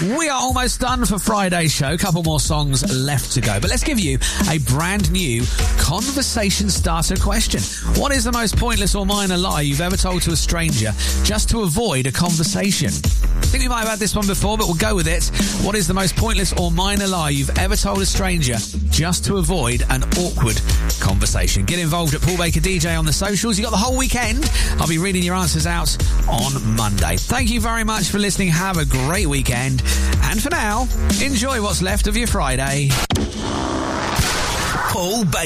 We are almost done for Friday's show. A couple more songs left to go. But let's give you a brand new conversation starter question. What is the most pointless or minor lie you've ever told to a stranger just to avoid a conversation? I think we might have had this one before, but we'll go with it. What is the most pointless or minor lie you've ever told a stranger just to avoid an awkward conversation? Get involved at Paul Baker DJ on the socials. You got the whole weekend. I'll be reading your answers out on Monday. Thank you very much for listening. Have a great weekend. And for now, enjoy what's left of your Friday. Paul Baker.